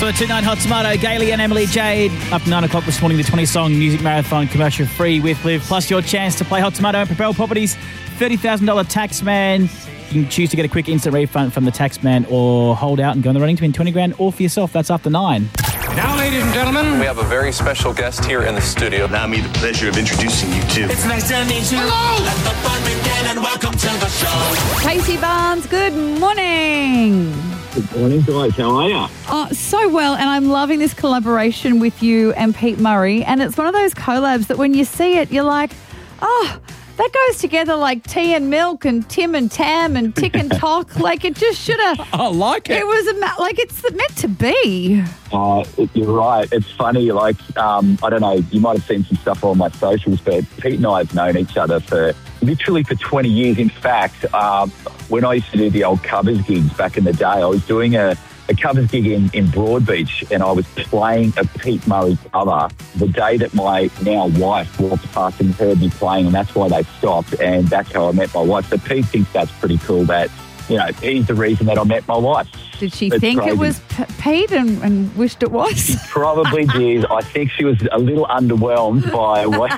102.9 Hot Tomato, Gailey and Emily Jade. Up 9 o'clock this morning, the 20-song Music Marathon commercial free with Liv, plus your chance to play Hot Tomato and Propel Properties $30,000 Taxman. You can choose to get a quick instant refund from the Taxman or hold out and go in the running to win 20 grand all for yourself. That's after 9. Now, ladies and gentlemen, we have a very special guest here in the studio. Allow me the pleasure of introducing you to... It's nice to meet you. Hello! Let the fun begin and welcome to the show. Casey Barnes, good morning. Good morning, guys. How are you? Oh, so well, and I'm loving this collaboration with you and Pete Murray. And it's one of those collabs that when you see it, you're like, oh, that goes together like tea and milk and Tim and Tam and Tick and Tock. Like it just should have. I like it. It was like it's meant to be. You're right. It's funny. Like, I don't know, you might have seen some stuff on my socials, but Pete and I have known each other for 20 years. In fact, when I used to do the old covers gigs back in the day, I was doing a covers gig in Broadbeach, and I was playing a Pete Murray cover the day that my now wife walked past and heard me playing, and that's why they stopped, and that's how I met my wife. So Pete thinks that's pretty cool that, you know, he's the reason that I met my wife. Did she think crazy. It was Pete and wished it was? She probably did. I think she was a little underwhelmed by what...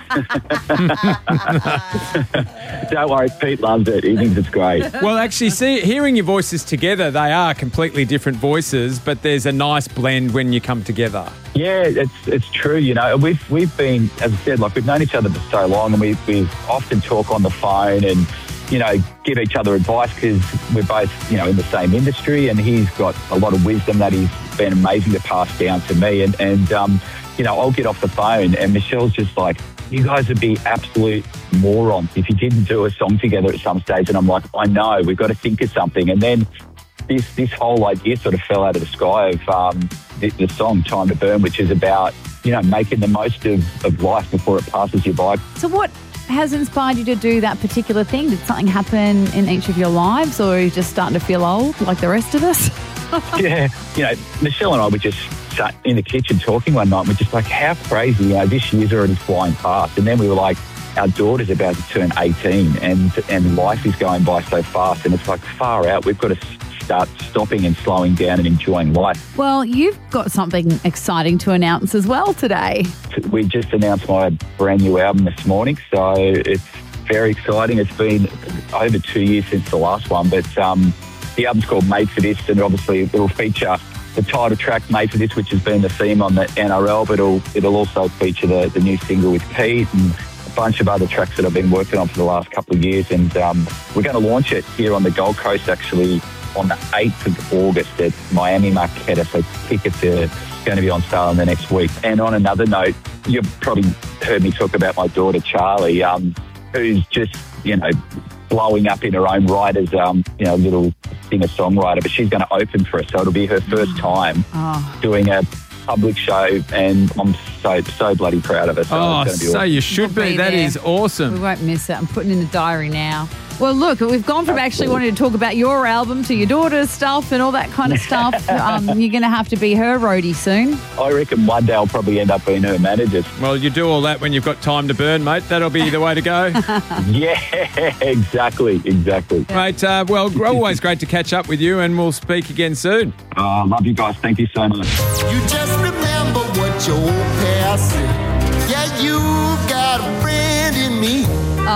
Don't worry, Pete loves it. He thinks it's great. Well, actually, hearing your voices together, they are completely different voices, but there's a nice blend when you come together. Yeah, it's true. You know, we've been, as I said, like we've known each other for so long, and we've often talk on the phone and, you know, give each other advice because we're both, you know, in the same industry, and he's got a lot of wisdom that he's been amazing to pass down to me. And you know, I'll get off the phone and Michelle's just like, you guys would be absolute morons if you didn't do a song together at some stage. And I'm like, I know, we've got to think of something. And then this whole idea sort of fell out of the sky of the song Time to Burn, which is about, you know, making the most of life before it passes you by. So what has inspired you to do that particular thing? Did something happen in each of your lives, or are you just starting to feel old like the rest of us? Yeah, you know, Michelle and I were just sat in the kitchen talking one night, and we're just like, how crazy, you know, this year's already flying past. And then we were like, our daughter's about to turn 18 and life is going by so fast, and it's like far out. We've got to start stopping and slowing down and enjoying life. Well, you've got something exciting to announce as well today. We just announced my brand new album this morning, so it's very exciting. It's been over 2 years since the last one, but the album's called Made for This, and obviously it'll feature the title track Made for This, which has been the theme on the NRL, but it'll also feature the new single with Pete and a bunch of other tracks that I've been working on for the last couple of years. And we're going to launch it here on the Gold Coast, actually, on the 8th of August at Miami Marquetta. So tickets are going to be on sale in the next week. And on another note, you've probably heard me talk about my daughter, Charlie, who's just, you know, blowing up in her own right as, you know, little singer-songwriter, but she's going to open for us. So it'll be her first time doing a public show, and I'm so bloody proud of her. So, it's so you should be. That is awesome. We won't miss it. I'm putting it in the diary now. Well, look, we've gone from actually wanting to talk about your album to your daughter's stuff and all that kind of stuff. You're going to have to be her roadie soon. I reckon one day I'll probably end up being her manager. Well, you do all that when you've got time to burn, mate. That'll be the way to go. Yeah, exactly. Mate, well, always great to catch up with you, and we'll speak again soon. Love you guys. Thank you so much. You just remember what your old past said. Yeah, you got a friend in me.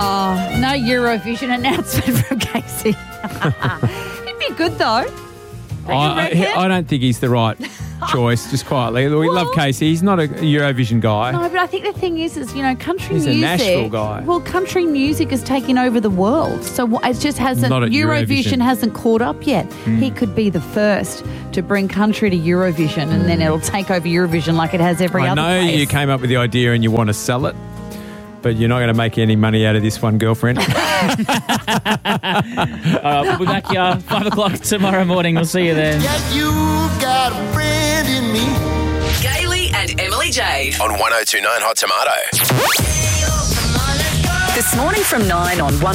Oh, no Eurovision announcement from Casey. It'd be good, though. I don't think he's the right choice, just quietly. We love Casey. He's not a Eurovision guy. No, but I think the thing is, you know, country music. He's a Nashville guy. Well, country music is taking over the world. So it just hasn't, Eurovision hasn't caught up yet. He could be the first to bring country to Eurovision, and then it'll take over Eurovision like it has every other place. I know you came up with the idea and you want to sell it, but you're not going to make any money out of this one, girlfriend. We'll be back here 5 o'clock tomorrow morning. We'll see you then. Yeah, you got a friend in me. Gailey and Emily Jade on 102.9 Hot Tomato. this morning from 9 on 102.